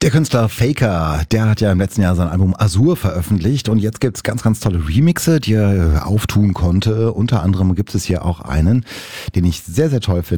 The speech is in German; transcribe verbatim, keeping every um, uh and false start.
Der Künstler Faker, der hat ja im letzten Jahr sein Album Azur veröffentlicht und jetzt gibt's ganz, ganz tolle Remixe, die er auftun konnte. Unter anderem gibt es hier auch einen, den ich sehr, sehr toll finde.